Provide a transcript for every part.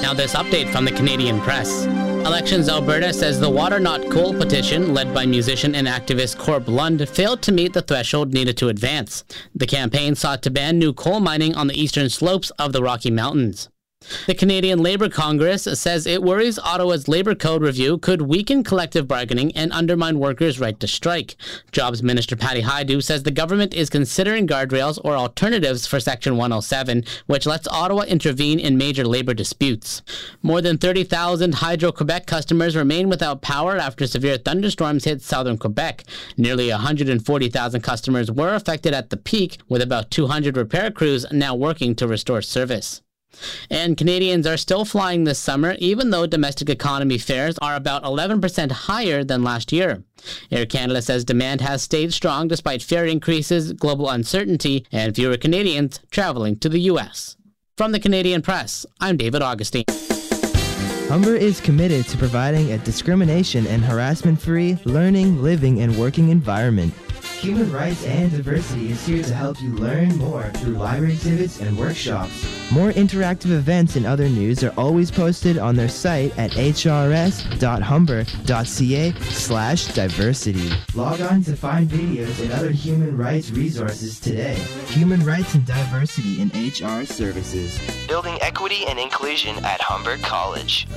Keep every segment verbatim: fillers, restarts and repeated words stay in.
Now this update from the Canadian Press. Elections Alberta says the Water Not Coal petition, led by musician and activist Corb Lund, failed to meet the threshold needed to advance. The campaign sought to ban new coal mining on the eastern slopes of the Rocky Mountains. The Canadian Labour Congress says it worries Ottawa's Labour Code review could weaken collective bargaining and undermine workers' right to strike. Jobs Minister Patty Hajdu says the government is considering guardrails or alternatives for Section one oh seven, which lets Ottawa intervene in major labour disputes. More than thirty thousand Hydro-Quebec customers remain without power after severe thunderstorms hit southern Quebec. Nearly one hundred forty thousand customers were affected at the peak, with about two hundred repair crews now working to restore service. And Canadians are still flying this summer, even though domestic economy fares are about eleven percent higher than last year. Air Canada says demand has stayed strong despite fare increases, global uncertainty, and fewer Canadians traveling to the U S. From the Canadian Press, I'm David Augustine. Humber is committed to providing a discrimination and harassment-free learning, living, and working environment. Human Rights and Diversity is here to help you learn more through library exhibits and workshops. More interactive events and other news are always posted on their site at hrs.humber.ca slash diversity. Log on to find videos and other human rights resources today. Human Rights and Diversity in H R Services. Building equity and inclusion at Humber College.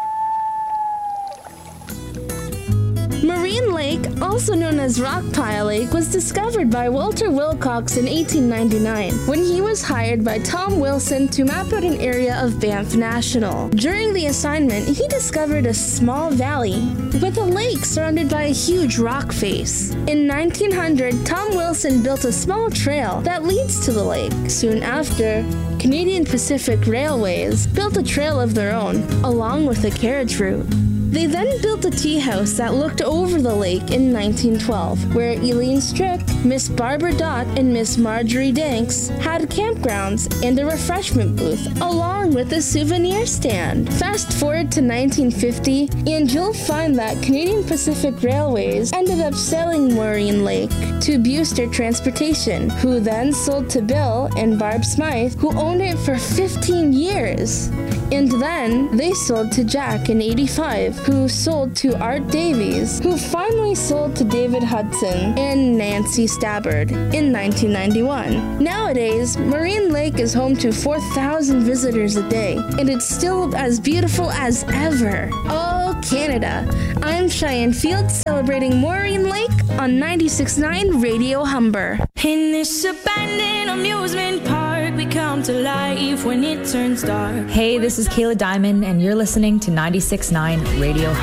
Marine Lake, also known as Rockpile Lake, was discovered by Walter Wilcox in eighteen ninety-nine when he was hired by Tom Wilson to map out an area of Banff National. During the assignment, he discovered a small valley with a lake surrounded by a huge rock face. In nineteen hundred, Tom Wilson built a small trail that leads to the lake. Soon after, Canadian Pacific Railways built a trail of their own, along with a carriage route. They then built a tea house that looked over the lake in nineteen twelve, where Eileen Strick, Miss Barbara Dott, and Miss Marjorie Danks had campgrounds and a refreshment booth, along with a souvenir stand. Fast forward to nineteen fifty, and you'll find that Canadian Pacific Railways ended up selling Maureen Lake to Buster Transportation, who then sold to Bill and Barb Smythe, who owned it for fifteen years. And then they sold to Jack in eighty-five, who sold to Art Davies, who finally sold to David Hudson and Nancy Stabbard in nineteen ninety-one. Nowadays, Marine Lake is home to four thousand visitors a day, and it's still as beautiful as ever. Oh, Canada. I'm Cheyenne Fields celebrating Maureen Lake on ninety-six point nine Radio Humber. In this abandoned amusement park, we come to life when it turns dark. Hey, this is Kayla Diamond, and you're listening to ninety-six point nine Radio Humber.